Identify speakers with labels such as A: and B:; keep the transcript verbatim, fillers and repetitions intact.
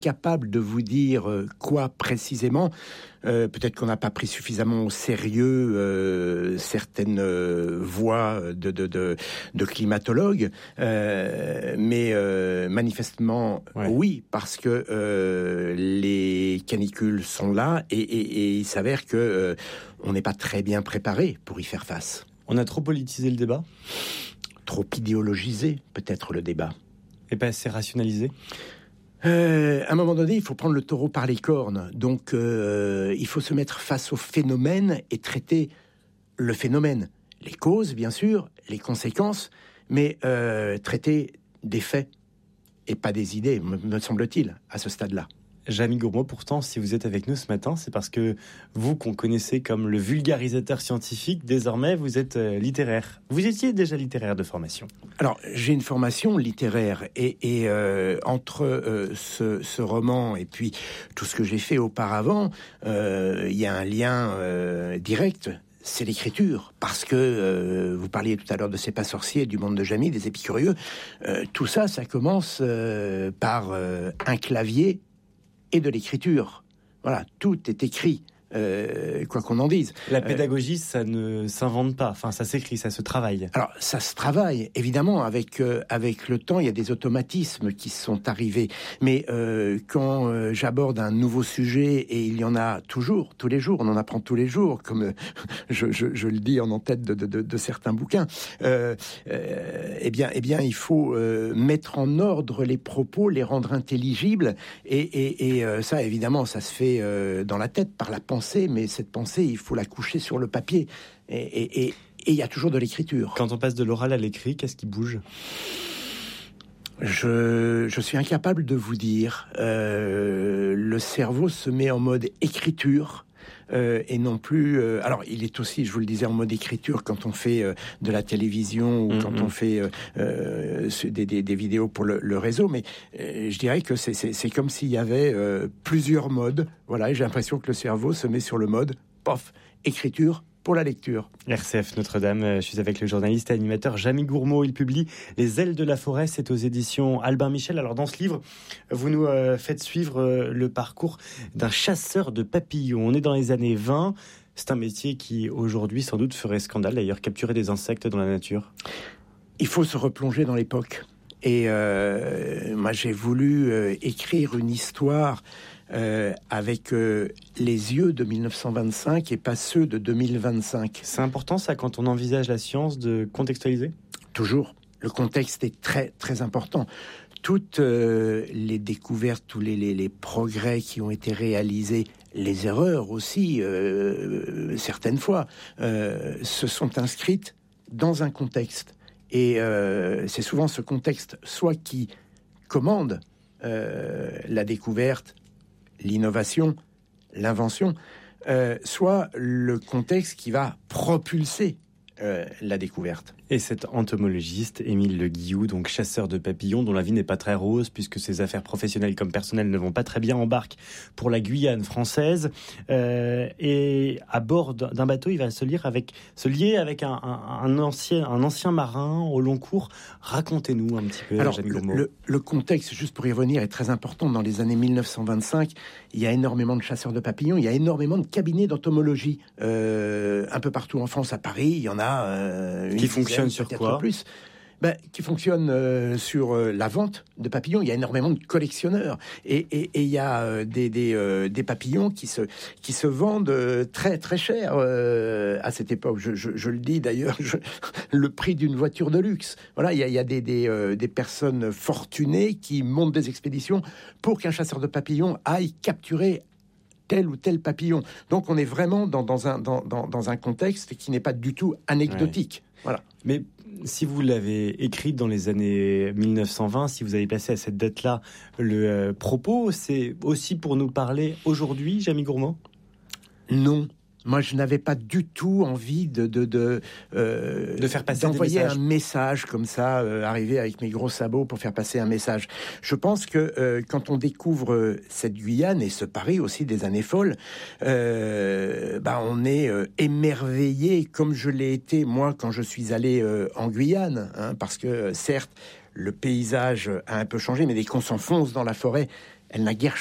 A: capable de vous dire euh, quoi précisément. Euh, peut-être qu'on n'a pas pris suffisamment au sérieux euh, certaines euh, voix de, de, de, de climatologues, euh, mais euh, manifestement ouais. oui, parce que euh, les canicules sont là et, et, et il s'avère que euh, on n'est pas très bien préparé pour y faire face.
B: On a trop politisé le débat ?
A: Trop idéologisé, peut-être, le débat.
B: Et pas assez rationalisé ?
A: Euh, à un moment donné, il faut prendre le taureau par les cornes. Donc, euh, il faut se mettre face au phénomène et traiter le phénomène. Les causes, bien sûr, les conséquences, mais euh, traiter des faits et pas des idées, me, me semble-t-il, à ce stade-là.
B: Jamy Gourmaud, pourtant, si vous êtes avec nous ce matin, c'est parce que vous, qu'on connaissez comme le vulgarisateur scientifique, désormais, vous êtes euh, littéraire. Vous étiez déjà littéraire de formation.
A: Alors, j'ai une formation littéraire et, et euh, entre euh, ce, ce roman et puis tout ce que j'ai fait auparavant, euh, il y a un lien euh, direct. C'est l'écriture, parce que euh, vous parliez tout à l'heure de C'est pas sorcier, du monde de Jamy, des épicurieux. Euh, tout ça, ça commence euh, par euh, un clavier et de l'écriture. Voilà, tout est écrit, euh, quoi qu'on en dise.
B: La pédagogie, euh, ça ne s'invente pas, enfin ça s'écrit, ça se travaille.
A: Alors, ça se travaille, évidemment, avec, euh, avec le temps, il y a des automatismes qui sont arrivés. Mais euh, quand euh, j'aborde un nouveau sujet, et il y en a toujours, tous les jours, on en apprend tous les jours, comme euh, je, je, je le dis en en-tête de, de, de, de certains bouquins, euh, euh, eh bien, eh bien, il faut euh, mettre en ordre les propos, les rendre intelligibles, et, et, et euh, ça, évidemment, ça se fait euh, dans la tête, par la pensée, mais cette pensée, il faut la coucher sur le papier. Et il et, et, et y a toujours de l'écriture.
B: Quand on passe de l'oral à l'écrit, qu'est-ce qui bouge ?
A: Je, je suis incapable de vous dire. Euh, le cerveau se met en mode écriture. Euh, et non plus... Euh, alors, il est aussi, je vous le disais, en mode écriture quand on fait euh, de la télévision ou mmh, quand mmh. on fait euh, euh, des, des, des vidéos pour le, le réseau, mais euh, je dirais que c'est, c'est, c'est comme s'il y avait euh, plusieurs modes. Voilà, et j'ai l'impression que le cerveau se met sur le mode, pof, écriture, pour la lecture.
B: R C F Notre-Dame, je suis avec le journaliste et animateur Jamy Gourmaud. Il publie Les ailes de la forêt, c'est aux éditions Albin Michel. Alors dans ce livre, vous nous euh, faites suivre euh, le parcours d'un chasseur de papillons. On est dans les années vingt. C'est un métier qui aujourd'hui sans doute ferait scandale, d'ailleurs, capturer des insectes dans la nature.
A: Il faut se replonger dans l'époque. Et euh, moi j'ai voulu euh, écrire une histoire Euh, avec euh, les yeux de mille neuf cent vingt-cinq et pas ceux de deux mille vingt-cinq.
B: C'est important ça quand on envisage la science de contextualiser ?
A: Toujours. Le contexte est très très important. Toutes euh, les découvertes, tous les, les, les progrès qui ont été réalisés, les erreurs aussi, euh, certaines fois, euh, se sont inscrites dans un contexte. Et euh, c'est souvent ce contexte soit qui commande euh, la découverte, l'innovation, l'invention, euh, soit le contexte qui va propulser euh, la découverte.
B: Et cet entomologiste, Émile Le Guillou, donc chasseur de papillons, dont la vie n'est pas très rose, puisque ses affaires professionnelles comme personnelles ne vont pas très bien, embarque pour la Guyane française. Euh, et à bord d'un bateau, il va se lier avec, se lier avec un, un, un, ancien, un ancien marin au long cours. Racontez-nous un petit peu,
A: Alors,
B: Jamy
A: le,
B: Gourmaud.
A: Le, le contexte, juste pour y revenir, est très important. Dans les années mille neuf cent vingt-cinq, il y a énormément de chasseurs de papillons, il y a énormément de cabinets d'entomologie. Euh, un peu partout en France, à Paris, il y en a euh, une
B: qui fonctionnent sur quoi
A: plus. Ben, qui fonctionne euh, sur euh, la vente de papillons. Il y a énormément de collectionneurs et il et, et y a euh, des, des, euh, des papillons qui se, qui se vendent euh, très très cher euh, à cette époque. Je, je, je le dis d'ailleurs, je, le prix d'une voiture de luxe. Voilà, il y a, y a des, des, euh, des personnes fortunées qui montent des expéditions pour qu'un chasseur de papillons aille capturer tel ou tel papillon. Donc on est vraiment dans, dans, un, dans, dans, dans un contexte qui n'est pas du tout anecdotique. Ouais. Voilà.
B: Mais si vous l'avez écrit dans les années mille neuf cent vingt, si vous avez passé à cette date-là le euh, propos, c'est aussi pour nous parler aujourd'hui, Jamy Gourmaud ?
A: Non. Moi, je n'avais pas du tout envie de de de, euh,
B: de faire passer
A: d'envoyer
B: des messages.
A: un message comme ça, euh, arriver avec mes gros sabots pour faire passer un message. Je pense que euh, quand on découvre euh, cette Guyane et ce Paris aussi des années folles, euh, bah on est euh, émerveillé comme je l'ai été moi quand je suis allé euh, en Guyane, hein, parce que euh, certes le paysage a un peu changé, mais dès qu'on s'enfonce dans la forêt, elle n'a guère